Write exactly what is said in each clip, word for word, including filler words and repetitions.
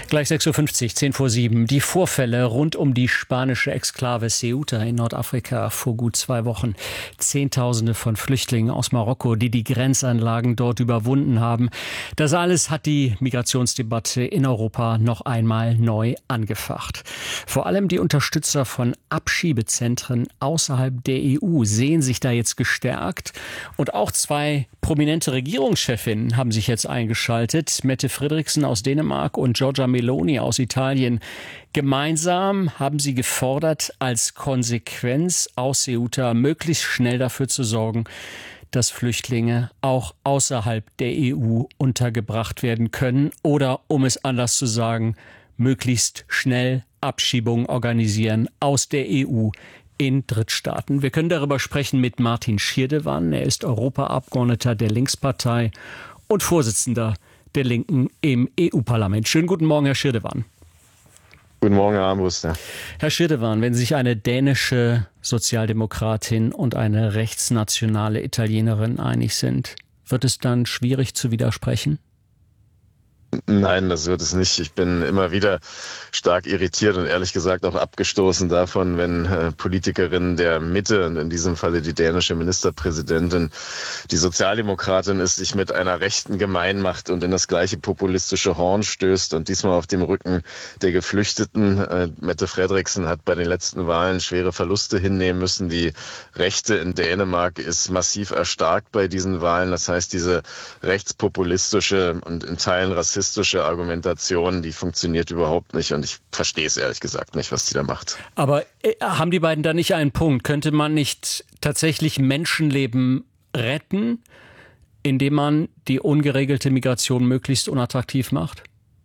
Gleich sechs Uhr fünfzig, zehn vor sieben. Die Vorfälle rund um die spanische Exklave Ceuta in Nordafrika vor gut zwei Wochen. Zehntausende von Flüchtlingen aus Marokko, die die Grenzanlagen dort überwunden haben. Das alles hat die Migrationsdebatte in Europa noch einmal neu angefacht. Vor allem die Unterstützer von Abschiebezentren außerhalb der E U sehen sich da jetzt gestärkt. Und auch zwei prominente Regierungschefinnen haben sich jetzt eingeschaltet. Mette Frederiksen aus Dänemark und Giorgia Meloni aus Italien. Gemeinsam haben sie gefordert, als Konsequenz aus Ceuta möglichst schnell dafür zu sorgen, dass Flüchtlinge auch außerhalb der E U untergebracht werden können oder, um es anders zu sagen, möglichst schnell Abschiebungen organisieren aus der E U in Drittstaaten. Wir können darüber sprechen mit Martin Schirdewan. Er ist Europaabgeordneter der Linkspartei und Vorsitzender der Linken im E U-Parlament. Schönen guten Morgen, Herr Schirdewan. Guten Morgen, Herr Armbruster. Herr Schirdewan, wenn sich eine dänische Sozialdemokratin und eine rechtsnationale Italienerin einig sind, wird es dann schwierig zu widersprechen? Nein, das wird es nicht. Ich bin immer wieder stark irritiert und ehrlich gesagt auch abgestoßen davon, wenn äh, Politikerinnen der Mitte, und in diesem Falle die dänische Ministerpräsidentin, die Sozialdemokratin ist, sich mit einer Rechten gemein macht und in das gleiche populistische Horn stößt und diesmal auf dem Rücken der Geflüchteten. Äh, Mette Frederiksen hat bei den letzten Wahlen schwere Verluste hinnehmen müssen. Die Rechte in Dänemark ist massiv erstarkt bei diesen Wahlen. Das heißt, diese rechtspopulistische und in Teilen rassistische Argumentation, die funktioniert überhaupt nicht und ich verstehe es ehrlich gesagt nicht, was die da macht. Aber äh, haben die beiden da nicht einen Punkt? Könnte man nicht tatsächlich Menschenleben retten, indem man die ungeregelte Migration möglichst unattraktiv macht?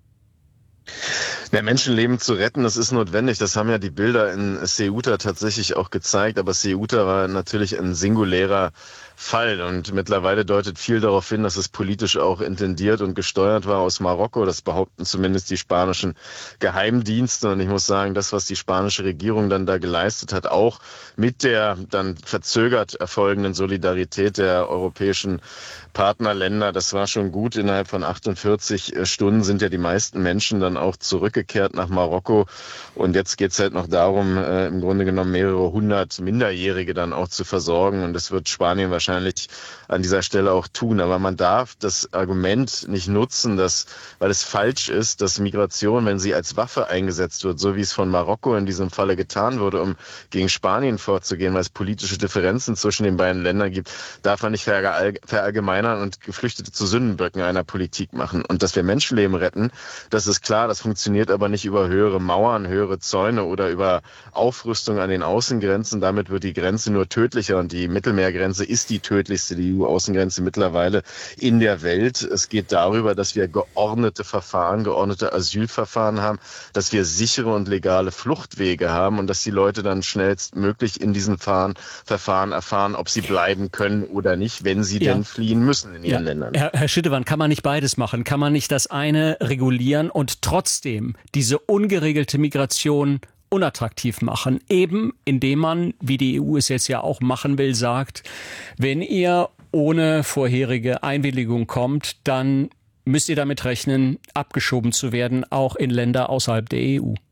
Ja, Menschenleben zu retten, das ist notwendig. Das haben ja die Bilder in Ceuta tatsächlich auch gezeigt. Aber Ceuta war natürlich ein singulärer Fall. Und mittlerweile deutet viel darauf hin, dass es politisch auch intendiert und gesteuert war aus Marokko. Das behaupten zumindest die spanischen Geheimdienste. Und ich muss sagen, das, was die spanische Regierung dann da geleistet hat, auch mit der dann verzögert erfolgenden Solidarität der europäischen Partnerländer, das war schon gut. Innerhalb von achtundvierzig Stunden sind ja die meisten Menschen dann auch zurückgekehrt nach Marokko. Und jetzt geht es halt noch darum, äh, im Grunde genommen mehrere hundert Minderjährige dann auch zu versorgen. Und das wird Spanien wahrscheinlich an dieser Stelle auch tun. Aber man darf das Argument nicht nutzen, dass, weil es falsch ist, dass Migration, wenn sie als Waffe eingesetzt wird, so wie es von Marokko in diesem Falle getan wurde, um gegen Spanien vorzugehen, weil es politische Differenzen zwischen den beiden Ländern gibt, darf man nicht verallgemeinern und Geflüchtete zu Sündenböcken einer Politik machen. Und dass wir Menschenleben retten, das ist klar, das funktioniert aber nicht über höhere Mauern, höhere Zäune oder über Aufrüstung an den Außengrenzen. Damit wird die Grenze nur tödlicher und die Mittelmeergrenze ist die tödlichste, die E U-Außengrenze mittlerweile in der Welt. Es geht darüber, dass wir geordnete Verfahren, geordnete Asylverfahren haben, dass wir sichere und legale Fluchtwege haben und dass die Leute dann schnellstmöglich in diesen Verfahren erfahren, ob sie bleiben können oder nicht, wenn sie Ja. denn fliehen müssen in ihren Ja. Ländern. Herr, Herr Schirdewan, kann man nicht beides machen? Kann man nicht das eine regulieren und trotzdem diese ungeregelte Migration unattraktiv machen? Eben indem man, wie die E U es jetzt ja auch machen will, sagt, wenn ihr ohne vorherige Einwilligung kommt, dann müsst ihr damit rechnen, abgeschoben zu werden, auch in Länder außerhalb der E U.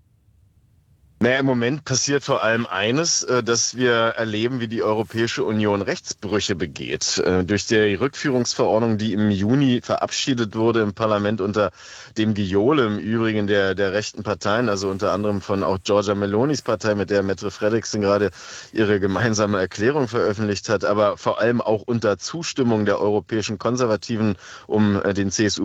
Naja, im Moment passiert vor allem eines, dass wir erleben, wie die Europäische Union Rechtsbrüche begeht. Durch die Rückführungsverordnung, die im Juni verabschiedet wurde im Parlament unter dem Gejohle im Übrigen der, der rechten Parteien, also unter anderem von auch Giorgia Melonis Partei, mit der Mette Frederiksen gerade ihre gemeinsame Erklärung veröffentlicht hat, aber vor allem auch unter Zustimmung der europäischen Konservativen um den C S U